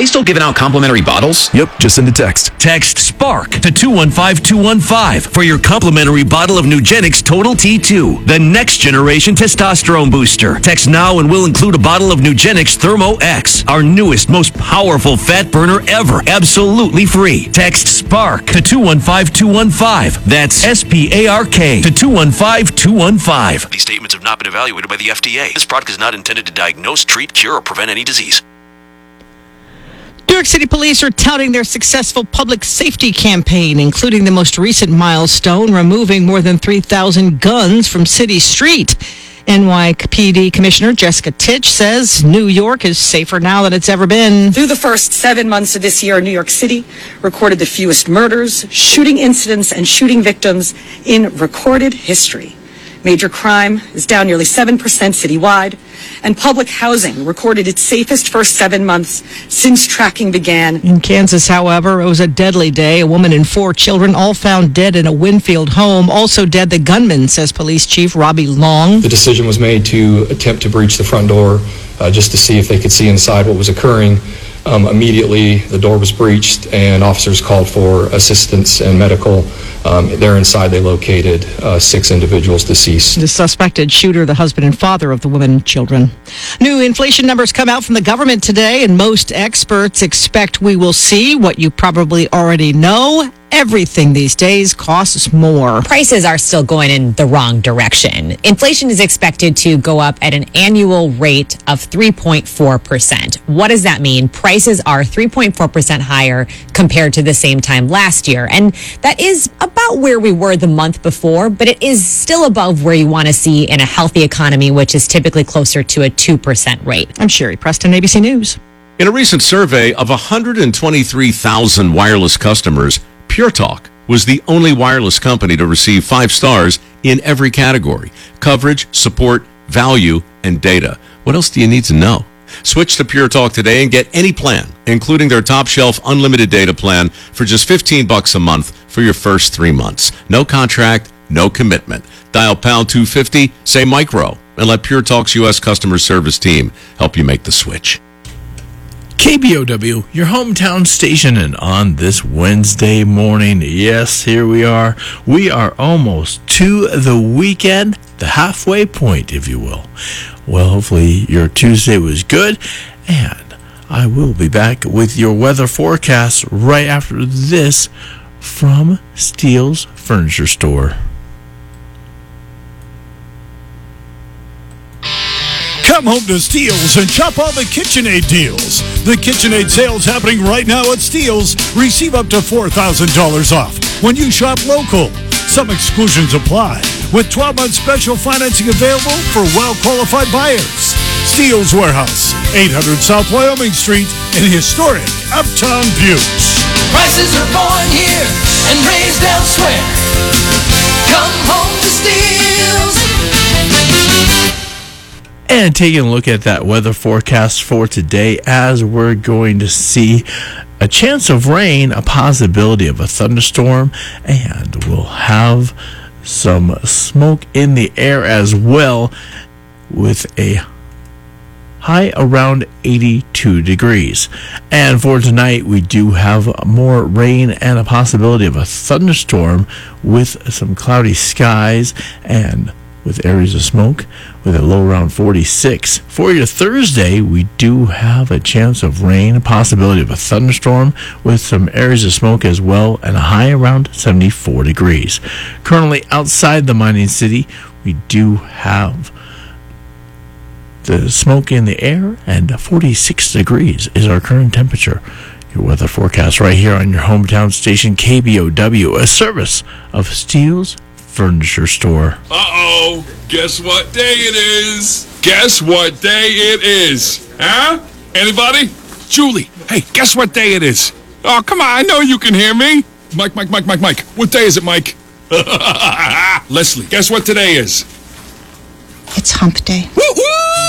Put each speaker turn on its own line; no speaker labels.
they still giving out complimentary bottles?
Yep, just send a text.
Text SPARK to 215-215 for your complimentary bottle of Nugenix Total T2, the next generation testosterone booster. Text now and we'll include a bottle of Nugenix Thermo X, our newest, most powerful fat burner ever, absolutely free. Text SPARK to 215-215. That's SPARK to 215-215.
These statements have not been evaluated by the FDA. This product is not intended to diagnose, treat, cure, or prevent any disease.
New York City police are touting their successful public safety campaign, including the most recent milestone, removing more than 3,000 guns from City Street. NYPD Commissioner Jessica Titch says New York is safer now than it's ever been.
Through the first 7 months of this year, New York City recorded the fewest murders, shooting incidents, and shooting victims in recorded history. Major crime is down nearly 7% citywide, and public housing recorded its safest first 7 months since tracking began.
In Kansas, however, it was a deadly day. A woman and 4 children all found dead in a Winfield home. Also dead, the gunman, says Police Chief Robbie Long.
The decision was made to attempt to breach the front door just to see if they could see inside what was occurring. Immediately, the door was breached, and officers called for assistance and medical. There inside, they located 6 individuals deceased.
The suspected shooter, the husband and father of the women and children. New inflation numbers come out from the government today, and most experts expect we will see what you probably already know. Everything these days costs more.
Prices are still going in the wrong direction. Inflation is expected to go up at an annual rate of 3.4%. What does that mean? Prices are 3.4% higher compared to the same time last year. And that is about where we were the month before, but it is still above where you want to see in a healthy economy, which is typically closer to a 2% rate.
I'm Sherry Preston, ABC News.
In a recent survey of 123,000 wireless customers, Pure Talk was the only wireless company to receive 5 stars in every category: coverage, support, value, and data. What else do you need to know? Switch to Pure Talk today and get any plan, including their top shelf unlimited data plan, for just $15 a month for your first 3 months. No contract, no commitment. Dial pound 250, say micro, and let Pure Talk's U.S. customer service team help you make the switch.
KBOW, your hometown station, and on this Wednesday morning, yes, here we are. We are almost to the weekend, the halfway point, if you will. Well, hopefully your Tuesday was good, and I will be back with your weather forecast right after this from Steele's Furniture Store.
Come home to Steele's and shop all the KitchenAid deals. The KitchenAid sales happening right now at Steele's. Receive up to $4,000 off when you shop local. Some exclusions apply, with 12-month special financing available for well-qualified buyers. Steele's Warehouse, 800 South Wyoming Street in historic Uptown Butte.
Prices are born here and raised elsewhere. Come home to Steele's.
And taking a look at that weather forecast for today, as we're going to see a chance of rain, a possibility of a thunderstorm, and we'll have some smoke in the air as well, with a high around 82 degrees. And for tonight, we do have more rain and a possibility of a thunderstorm with some cloudy skies and with areas of smoke, with a low around 46. For your Thursday, we do have a chance of rain, a possibility of a thunderstorm, with some areas of smoke as well, and a high around 74 degrees. Currently outside the mining city, we do have the smoke in the air, and 46 degrees is our current temperature. Your weather forecast right here on your hometown station, KBOW, a service of Steele's Furniture Store.
Uh-oh, guess what day it is? Guess what day it is? Huh? Anybody? Julie, hey, guess what day it is? Oh, come on, I know you can hear me. Mike. What day is it, Mike? Leslie, guess what today is?
It's hump day.
Woo-hoo!